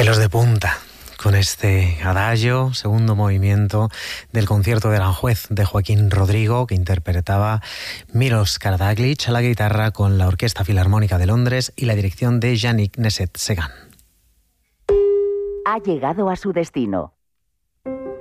pelos de punta con este adagio, segundo movimiento del concierto de Aranjuez de Joaquín Rodrigo, que interpretaba Milos Karadzic a la guitarra con la Orquesta Filarmónica de Londres y la dirección de Yannick Nézet-Séguin. Ha llegado a su destino.